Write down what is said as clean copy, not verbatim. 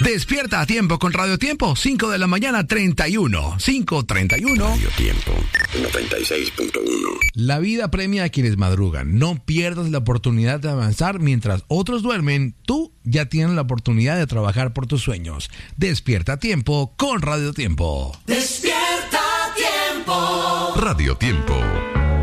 Despierta a tiempo con Radio Tiempo, 5 de la mañana, 31. 5:31. Radio Tiempo, 96.1. La vida premia a quienes madrugan. No pierdas la oportunidad de avanzar mientras otros duermen. Tú ya tienes la oportunidad de trabajar por tus sueños. Despierta a tiempo con Radio Tiempo. Despierta a tiempo. Radio Tiempo.